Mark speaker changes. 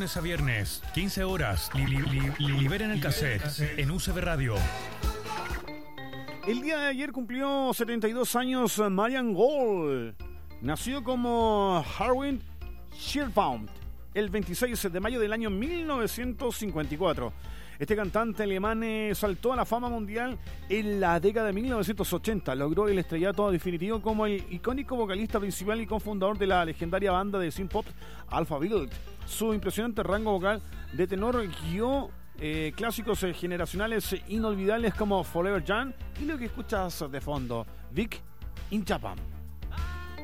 Speaker 1: lunes a viernes, 15 horas. Liberen el cassette en UCB Radio.
Speaker 2: El día de ayer cumplió 72 años Marian Gold. Nació como Harwin Schierbaum el 26 de mayo del año 1954. Este cantante alemán saltó a la fama mundial en la década de 1980. Logró el estrellato definitivo como el icónico vocalista principal y cofundador de la legendaria banda de synth-pop Alphaville. Su impresionante rango vocal de tenor guió clásicos generacionales inolvidables como Forever Young y lo que escuchas de fondo, Big in Japan.